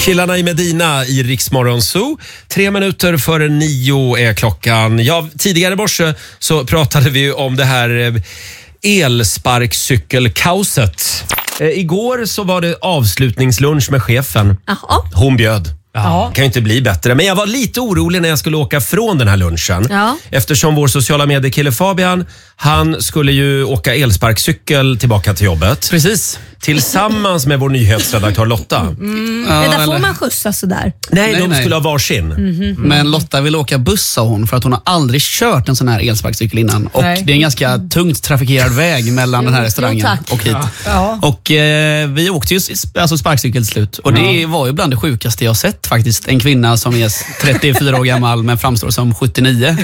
Killarna i Medina i Rix Morgon Zoo. 3 minuter före 9 är klockan. Ja, tidigare i morse så pratade vi om det här elsparkcykelkaoset. Igår så var det avslutningslunch med chefen. Aha. Hon bjöd. Ja. Kan ju inte bli bättre. Men jag var lite orolig när jag skulle åka från den här lunchen. Ja. Eftersom vår sociala mediekille Fabian, han skulle ju åka elsparkcykel tillbaka till jobbet. Precis. Tillsammans med vår nyhetsredaktör Lotta. Men där får man skjutsa sådär. Nej, de skulle ha varsin. Men Lotta vill åka buss, sa hon, för att hon har aldrig kört en sån här elsparkcykel innan. Och det är en ganska tungt trafikerad väg mellan den här restaurangen och hit. Ja. Och vi åkte ju sparkcykel till slut. Och det var ju bland det sjukaste jag sett faktiskt. En kvinna som är 34 år gammal men framstår som 79.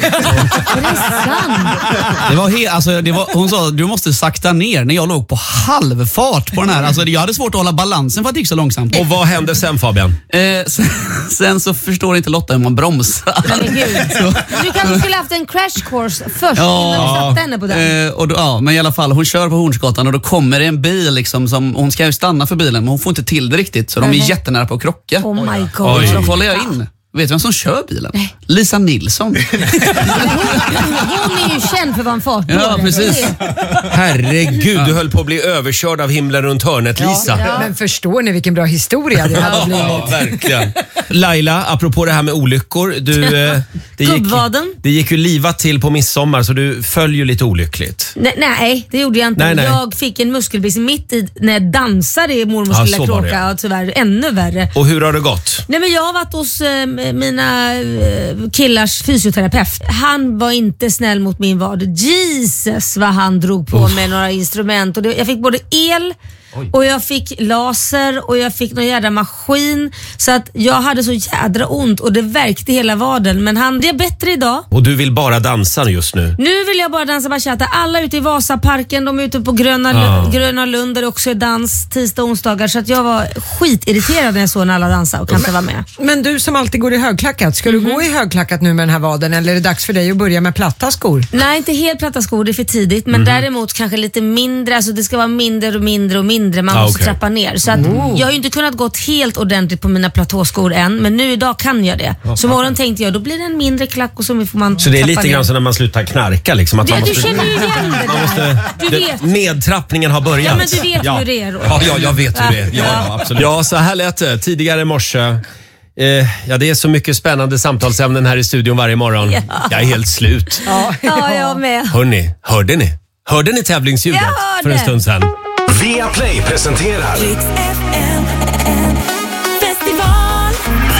Hon sa, du måste sakta ner, när jag låg på halvfart på den här. Alltså, jag hade svårt att hålla balansen för att det gick så långsamt. Och vad hände sen, Fabian? Sen så förstår inte Lotta hur man bromsar. Du kanske skulle haft en crash course först innan du satte henne på den. Men i alla fall, hon kör på Hornsgatan och då kommer det en bil liksom, som hon ska ju stanna för bilen, men hon får inte till det riktigt, så de är jättenära på att krocka. Oh my god. Så kollar jag in. Vet du vem som kör bilen? Nej. Lisa Nilsson. Hon är ju känd för att vara en fartblå. Ja, precis. Herregud, du höll på att bli överkörd av himlen runt hörnet, Lisa. Ja. Men förstår ni vilken bra historia det hade blivit? Ja, verkligen. Laila, apropå det här med olyckor. Det gick ju livat till på midsommar, så du föll ju lite olyckligt. Nej, det gjorde jag inte. Nej. Jag fick en muskelbrist mitt i när jag dansade i mormors lilla kråka. Ja, tyvärr, ännu värre. Och hur har det gått? Nej, men jag har varit hos mina killars fysioterapeut. Han var inte snäll mot min vad. Jesus vad han drog på med några instrument. Och jag fick både el och jag fick laser och jag fick någon jädra maskin. Så att jag hade så jädra ont och det värkte hela vaden. Men han är bättre idag. Och du vill bara dansa just nu? Nu vill jag bara dansa bachata. Alla ute i Vasaparken, de är ute på Gröna Lund där det också är dans tisdag och onsdagar. Så att jag var skitirriterad när jag såg när alla dansade och kan inte vara med. Men du som alltid går i högklackat, ska du gå i högklackat nu med den här vaden, eller är det dags för dig att börja med platta skor? Nej, inte helt platta skor, det är för tidigt. Men däremot kanske lite mindre. Alltså det ska vara mindre och mindre och mindre. Man måste trappa ner. Så att jag har ju inte kunnat gått helt ordentligt på mina platåskor än. Men nu idag kan jag det. Så morgon tänkte jag, då blir det en mindre klack och så får man. Så det är lite grann som när man slutar knarka liksom, att du känner ju igen det där. Nedtrappningen har börjat. Ja, men du vet hur det är. Ja, jag vet hur det är. Ja, absolut. Ja, så här lät det tidigare i morse. Det är så mycket spännande samtalsämnen här i studion varje morgon. Jag är helt slut. Ja, jag med. Hörrni, hörde ni tävlingsljudet för en stund sedan? Viaplay presenterar Rix FM festival.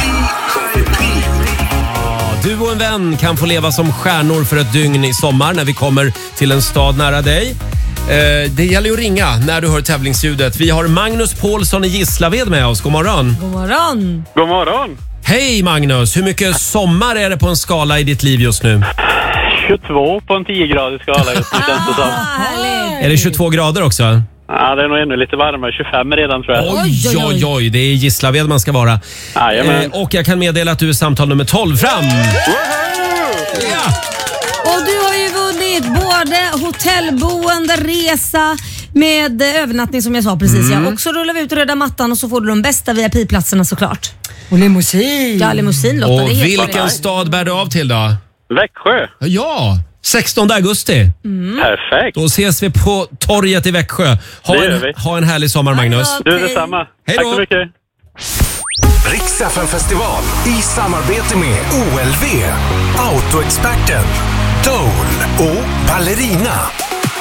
Du och en vän kan få leva som stjärnor för ett dygn i sommar när vi kommer till en stad nära dig. Det gäller ju att ringa när du hör tävlingsljudet. Vi har Magnus Paulsson i Gislaved med oss. God morgon. God morgon. God morgon. Hej Magnus, hur mycket sommar är det på en skala i ditt liv just nu? 22 på en 10-gradig skala just nu, känns det som. Är det 22 grader också? Ja, det är nog ännu lite varmare. 25 redan, tror jag. Oj, det är i Gislaved man ska vara. Och jag kan meddela att du är samtal nummer 12 fram. Ja. Och du har ju vunnit både hotellboende, resa med övernattning som jag sa precis. Och så rullar vi ut röda mattan och så får du de bästa VIP-platserna såklart. Och limousin. Ja, limousin, Lotta. Och vilken stad bär du av till då? Växjö. Ja, 16 augusti. Perfekt. Då ses vi på torget i Växjö. Ha en härlig sommar, Magnus. Du, detsamma. Hej då. Tack så mycket. Rix FM festival i samarbete med OLV, Autoexperten, Dole och Ballerina.